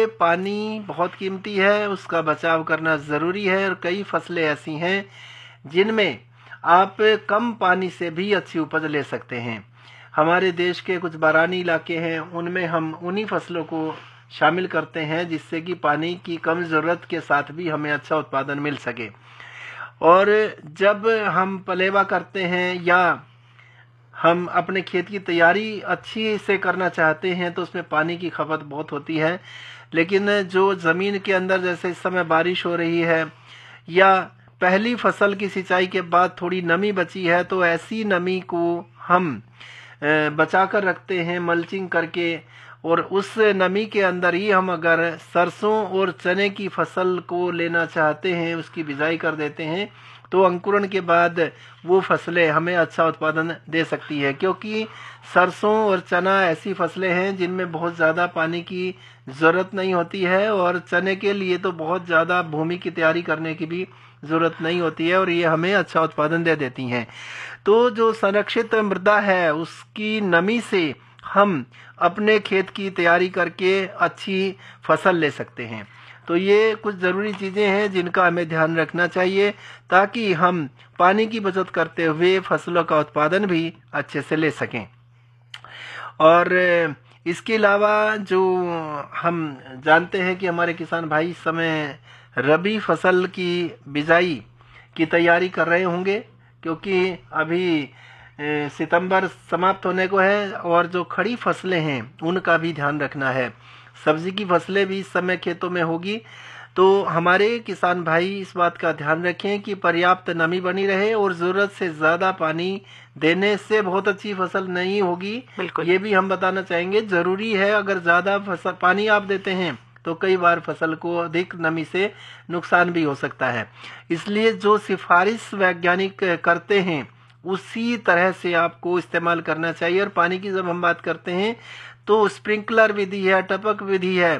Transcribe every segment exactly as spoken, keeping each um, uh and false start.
इसलिए पानी बहुत कीमती है, उसका बचाव करना ज़रूरी है। और कई फसलें ऐसी हैं जिनमें आप कम पानी से भी अच्छी उपज ले सकते हैं। हमारे देश के कुछ बारानी इलाके हैं, उनमें हम उन्हीं फसलों को शामिल करते हैं जिससे कि पानी की कम ज़रूरत के साथ भी हमें अच्छा उत्पादन मिल सके। और जब हम पलेवा करते हैं या हम अपने खेत की तैयारी अच्छी से करना चाहते हैं तो उसमें पानी की खपत बहुत होती है। लेकिन जो ज़मीन के अंदर जैसे इस समय बारिश हो रही है या पहली फसल की सिंचाई के बाद थोड़ी नमी बची है, तो ऐसी नमी को हम बचा कर रखते हैं मल्चिंग करके, और उस नमी के अंदर ही हम अगर सरसों और चने की फसल को लेना चाहते हैं, उसकी बिजाई कर देते हैं, तो अंकुरण के बाद वो फसलें हमें अच्छा उत्पादन दे सकती है। क्योंकि सरसों और चना ऐसी फसलें हैं जिनमें बहुत ज़्यादा पानी की ज़रूरत नहीं होती है, और चने के लिए तो बहुत ज़्यादा भूमि की तैयारी करने की भी ज़रूरत नहीं होती है, और ये हमें अच्छा उत्पादन दे देती हैं। तो जो संरक्षित मृदा है उसकी नमी से हम अपने खेत की तैयारी करके अच्छी फसल ले सकते हैं। तो ये कुछ ज़रूरी चीज़ें हैं जिनका हमें ध्यान रखना चाहिए ताकि हम पानी की बचत करते हुए फसलों का उत्पादन भी अच्छे से ले सकें। और इसके अलावा जो हम जानते हैं कि हमारे किसान भाई इस समय रबी फसल की बिजाई की तैयारी कर रहे होंगे, क्योंकि अभी सितंबर समाप्त होने को है और जो खड़ी फसलें हैं उनका भी ध्यान रखना है। सब्जी की फसलें भी इस समय खेतों में होगी, तो हमारे किसान भाई इस बात का ध्यान रखें कि पर्याप्त नमी बनी रहे, और ज़रूरत से ज़्यादा पानी देने से बहुत अच्छी फसल नहीं होगी। ये भी हम बताना चाहेंगे, ज़रूरी है अगर ज़्यादा फसल पानी आप देते हैं तो कई बार फसल को अधिक नमी से नुकसान भी हो सकता है। इसलिए जो सिफारिश वैज्ञानिक करते हैं उसी तरह से आपको इस्तेमाल करना चाहिए। और पानी की जब हम बात करते हैं तो स्प्रिंकलर विधि है, टपक विधि है,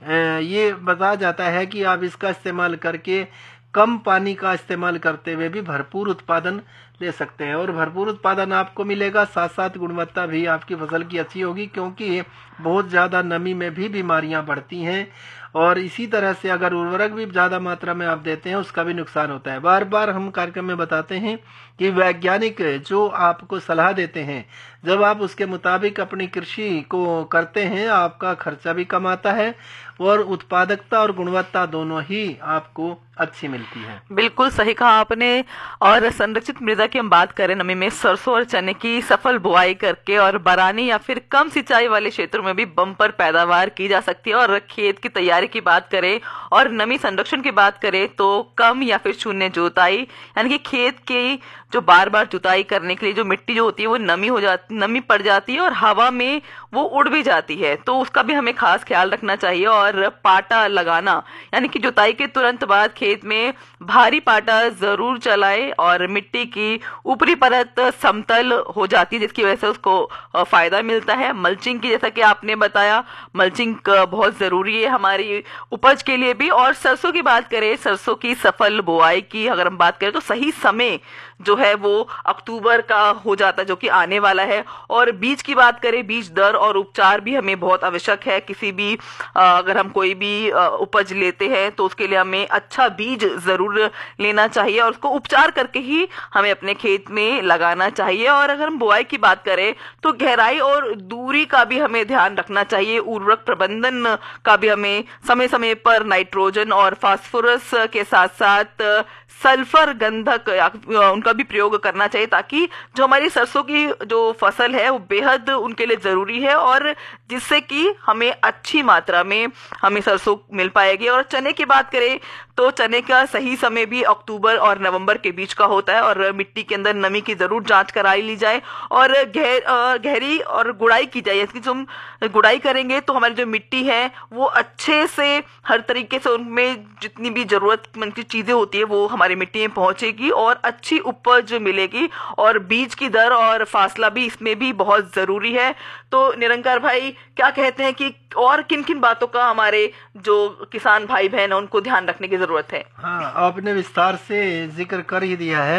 ये बताया जाता है कि आप इसका इस्तेमाल करके कम पानी का इस्तेमाल करते हुए भी भरपूर उत्पादन ले सकते हैं। और भरपूर उत्पादन आपको मिलेगा, साथ साथ गुणवत्ता भी आपकी फसल की अच्छी होगी, क्योंकि बहुत ज़्यादा नमी में भी बीमारियां बढ़ती हैं। और इसी तरह से अगर उर्वरक भी ज़्यादा मात्रा में आप देते हैं उसका भी नुकसान होता है। बार बार हम कार्यक्रम में बताते हैं कि वैज्ञानिक जो आपको सलाह देते हैं, जब आप उसके मुताबिक अपनी कृषि को करते हैं आपका खर्चा भी कम आता है और उत्पादकता और गुणवत्ता दोनों ही आपको अच्छी मिलती है। बिल्कुल सही कहा आपने। और संरक्षित मृदा की हम बात करें, नमी में सरसों और चने की सफल बुआई करके और बरानी या फिर कम सिंचाई वाले क्षेत्रों में भी बम्पर पैदावार की जा सकती है। और खेत की तैयारी की बात करें और नमी संरक्षण की बात करें तो कम या फिर शून्य जुताई, यानी कि खेत की जो बार बार जुताई करने के लिए जो मिट्टी जो होती है वो नमी हो जाती नमी पड़ जाती है और हवा में वो उड़ भी जाती है, तो उसका भी हमें खास ख्याल रखना चाहिए। और पाटा लगाना, यानी कि जुताई के तुरंत बाद खेत में भारी पाटा जरूर चलाए और मिट्टी की ऊपरी परत समतल हो जाती है जिसकी वजह से उसको फायदा मिलता है। मल्चिंग की, जैसा कि आपने बताया, मल्चिंग बहुत जरूरी है हमारी उपज के लिए भी। और सरसों की बात करें, सरसों की सफल बुआई की अगर हम बात करें तो सही समय जो है वो अक्टूबर का हो जाता है, जो कि आने वाला है। और बीज की बात करें, बीज दर और उपचार भी हमें बहुत आवश्यक है। किसी भी अगर हम कोई भी उपज लेते हैं तो उसके लिए हमें अच्छा बीज जरूर लेना चाहिए और उसको उपचार करके ही हमें अपने खेत में लगाना चाहिए। और अगर हम बुआई की बात करें तो गहराई और दूरी का भी हमें ध्यान रखना चाहिए। उर्वरक प्रबंधन का भी हमें समय समय पर नाइट्रोजन और फास्फोरस के साथ साथ सल्फर गंधक उनका भी प्रयोग करना चाहिए, ताकि जो हमारी सरसों की जो फसल है वो बेहद उनके लिए जरूरी है और जिससे कि हमें अच्छी मात्रा में हमें सरसों मिल पाएगी। और चने की बात करें तो चने का सही समय भी अक्टूबर और नवंबर के बीच का होता है और मिट्टी के अंदर नमी की जरूर जांच कराई ली जाए और गहर गहरी और गुड़ाई की जाए। इसकी जो हम गुड़ाई करेंगे तो हमारी जो मिट्टी है वो अच्छे से हर तरीके से उनमें जितनी भी जरूरतमंद की चीजें होती है वो हमारी मिट्टी में पहुंचेगी और अच्छी उपज मिलेगी। और बीज की दर और फासला भी इसमें भी बहुत जरूरी है। तो निरंकार भाई क्या कहते हैं कि और किन किन बातों का हमारे जो किसान भाई बहन है उनको ध्यान रखने की जरूरत है? हाँ, आपने विस्तार से जिक्र कर ही दिया है।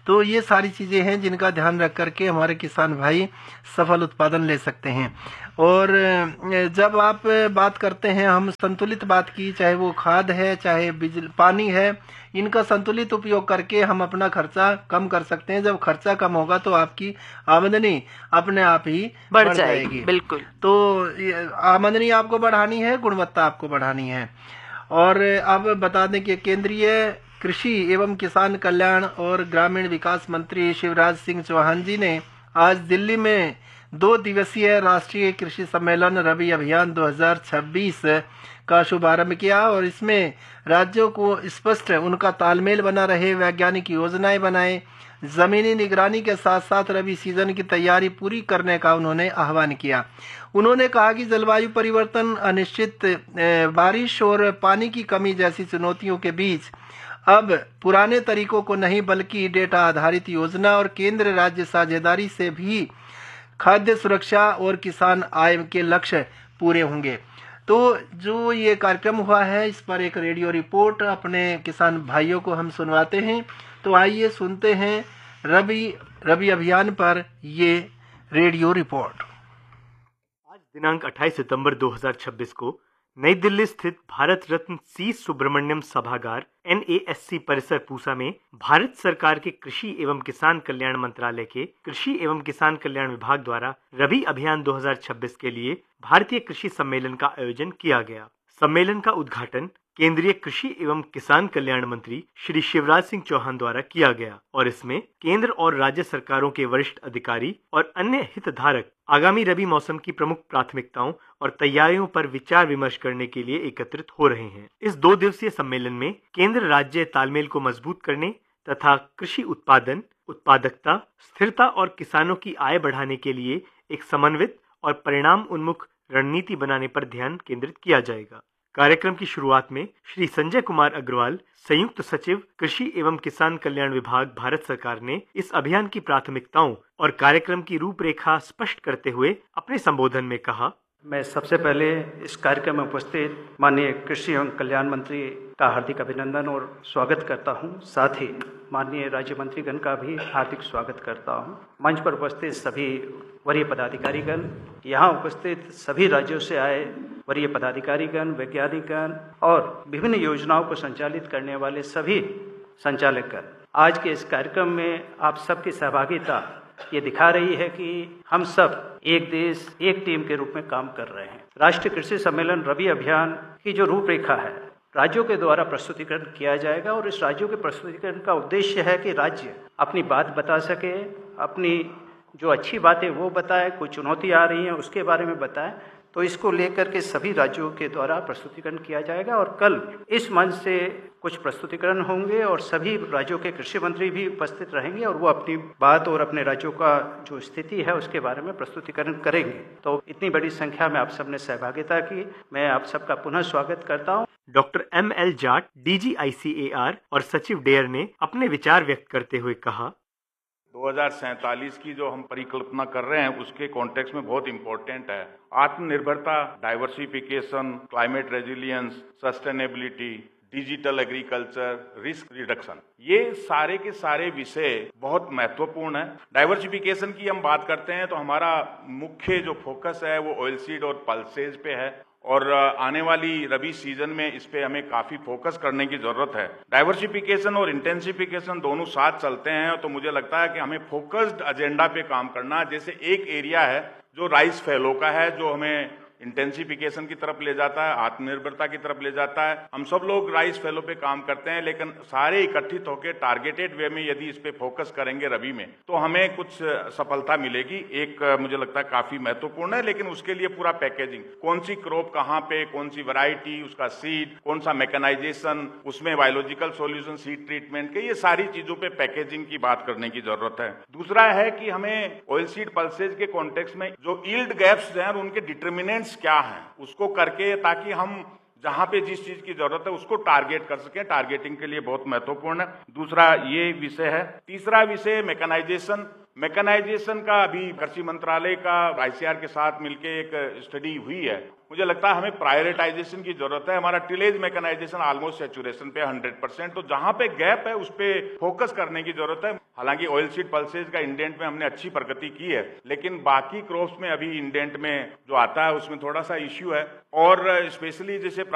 तो ये सारी चीज़ें हैं जिनका ध्यान रख करके हमारे किसान भाई सफल उत्पादन ले सकते हैं। और जब आप बात करते हैं, हम संतुलित बात की, चाहे वो खाद है चाहे बिजली पानी है, इनका संतुलित उपयोग करके हम अपना खर्चा कम कर सकते हैं। जब खर्चा कम होगा तो आपकी आमदनी अपने आप ही बढ़ बढ़ जाएगी। जाएगी। बिल्कुल। तो ये आमदनी आपको बढ़ानी है, गुणवत्ता आपको बढ़ानी है। और अब बता दें कि केंद्रीय कृषि एवं किसान कल्याण और ग्रामीण विकास मंत्री शिवराज सिंह चौहान जी ने आज दिल्ली में दो दिवसीय राष्ट्रीय कृषि सम्मेलन रबी अभियान दो हज़ार छब्बीस का शुभारंभ किया और इसमें राज्यों को स्पष्ट उनका तालमेल बना रहे, वैज्ञानिक योजनाएं बनाए, जमीनी निगरानी के साथ साथ रबी सीजन की तैयारी पूरी करने का उन्होंने आह्वान किया। उन्होंने कहा कि जलवायु परिवर्तन, अनिश्चित बारिश और पानी की कमी जैसी चुनौतियों के बीच अब पुराने तरीकों को नहीं बल्कि डेटा आधारित योजना और केंद्र राज्य साझेदारी से भी खाद्य सुरक्षा और किसान आय के लक्ष्य पूरे होंगे। तो जो ये कार्यक्रम हुआ है, इस पर एक रेडियो रिपोर्ट अपने किसान भाइयों को हम सुनवाते हैं। तो आइए सुनते हैं रबी रबी अभियान पर ये रेडियो रिपोर्ट। आज दिनांक अट्ठाईस सितंबर दो हज़ार छब्बीस को नई दिल्ली स्थित भारत रत्न सी सुब्रमण्यम सभागार एन ए एस सी परिसर पूसा में भारत सरकार के कृषि एवं किसान कल्याण मंत्रालय के कृषि एवं किसान कल्याण विभाग द्वारा रबी अभियान दो हज़ार छब्बीस के लिए भारतीय कृषि सम्मेलन का आयोजन किया गया। सम्मेलन का उद्घाटन केंद्रीय कृषि एवं किसान कल्याण मंत्री श्री शिवराज सिंह चौहान द्वारा किया गया और इसमें केंद्र और राज्य सरकारों के वरिष्ठ अधिकारी और अन्य हितधारक आगामी रबी मौसम की प्रमुख प्राथमिकताओं और तैयारियों पर विचार विमर्श करने के लिए एकत्रित हो रहे हैं। इस दो दिवसीय सम्मेलन में केंद्र राज्य तालमेल को मजबूत करने तथा कृषि उत्पादन, उत्पादकता, स्थिरता और किसानों की आय बढ़ाने के लिए एक समन्वित और परिणाम उन्मुख रणनीति बनाने पर ध्यान केंद्रित किया जाएगा। कार्यक्रम की शुरुआत में श्री संजय कुमार अग्रवाल, संयुक्त सचिव कृषि एवं किसान कल्याण विभाग, भारत सरकार ने इस अभियान की प्राथमिकताओं और कार्यक्रम की रूपरेखा स्पष्ट करते हुए अपने संबोधन में कहा। मैं सबसे पहले इस कार्यक्रम में उपस्थित माननीय कृषि एवं कल्याण मंत्री का हार्दिक अभिनंदन और स्वागत करता हूं। साथ ही माननीय राज्य मंत्रीगण का भी हार्दिक स्वागत करता हूं। मंच पर उपस्थित सभी वरीय पदाधिकारीगण, यहाँ उपस्थित सभी राज्यों से आए वरीय पदाधिकारीगण, वैज्ञानिकगण और विभिन्न योजनाओं को संचालित करने वाले सभी संचालकगण, आज के इस कार्यक्रम में आप सबकी सहभागिता ये दिखा रही है कि हम सब एक देश, एक टीम के रूप में काम कर रहे हैं। राष्ट्रीय कृषि सम्मेलन रबी अभियान की जो रूपरेखा है, राज्यों के द्वारा प्रस्तुतिकरण किया जाएगा और इस राज्यों के प्रस्तुतिकरण का उद्देश्य है कि राज्य अपनी बात बता सके, अपनी जो अच्छी बातें वो बताए, कुछ चुनौती आ रही हैं उसके बारे में बताए। तो इसको लेकर के सभी राज्यों के द्वारा प्रस्तुतिकरण किया जाएगा और कल इस मंच से कुछ प्रस्तुतिकरण होंगे और सभी राज्यों के कृषि मंत्री भी उपस्थित रहेंगे और वो अपनी बात और अपने राज्यों का जो स्थिति है उसके बारे में प्रस्तुतिकरण करेंगे। तो इतनी बड़ी संख्या में आप सबने सहभागिता की, मैं आप सबका पुनः स्वागत करता हूँ। Doctor M L Jat, D G I C A R और सचिव डेयर ने अपने विचार व्यक्त करते हुए कहा, दो हज़ार सैंतालीस की जो हम परिकल्पना कर रहे हैं उसके कॉन्टेक्स्ट में बहुत इंपॉर्टेंट है आत्मनिर्भरता, diversification, climate resilience, sustainability, digital agriculture, risk reduction. ये सारे के सारे विषय बहुत महत्वपूर्ण है। डाइवर्सिफिकेशन की हम बात करते हैं तो हमारा मुख्य जो फोकस है वो ऑयलसीड और पल्सेज पे है और आने वाली रबी सीजन में इस पे हमें काफी फोकस करने की जरूरत है। डाइवर्सिफिकेशन और इंटेंसिफिकेशन दोनों साथ चलते हैं तो मुझे लगता है कि हमें फोकस्ड एजेंडा पे काम करना। जैसे एक एरिया है जो राइस फैलो का है, जो हमें इंटेंसिफिकेशन की तरफ ले जाता है, आत्मनिर्भरता की तरफ ले जाता है। हम सब लोग राइस फैलो पे काम करते हैं, लेकिन सारे इकट्ठित होकर टारगेटेड वे में यदि इस पे फोकस करेंगे रबी में तो हमें कुछ सफलता मिलेगी। एक मुझे लगता है काफी महत्वपूर्ण है, लेकिन उसके लिए पूरा पैकेजिंग, कौन सी क्रॉप कहाँ पे, कौन सी वैरायटी, उसका सीड, कौन सा मैकेनाइजेशन, उसमें बायोलॉजिकल सॉल्यूशन, सीड ट्रीटमेंट के, ये सारी चीजों पे पैकेजिंग की बात करने की जरूरत है। दूसरा है कि हमें ऑयल सीड पल्सेज के कॉन्टेक्स्ट में जो यील्ड गैप्स हैं और उनके डिटर्मिनेंट्स क्या हैं उसको करके, ताकि हम जहां पे जिस चीज की जरूरत है उसको टारगेट कर सकें। टारगेटिंग के लिए बहुत महत्वपूर्ण है। दूसरा ये विषय है। तीसरा विषय मैकेनाइजेशन मैकेनाइजेशन का अभी कृषि मंत्रालय का आईसीआर के साथ मिलकर एक स्टडी हुई है। मुझे लगता है हमें प्रायोरिटाइजेशन की जरूरत है। हमारा टिलेज मैकेनाइजेशन ऑलमोस्ट सैचुरेशन पे हंड्रेड परसेंट, तो जहां पे गैप है उस पे फोकस करने की जरूरत है। हालांकि ऑयल सीड पल्सेज का इंडेंट में हमने अच्छी प्रगति की है, लेकिन बाकी क्रॉप्स में अभी इंडेंट में जो आता है उसमें थोड़ा सा इश्यू है। और स्पेशली जैसे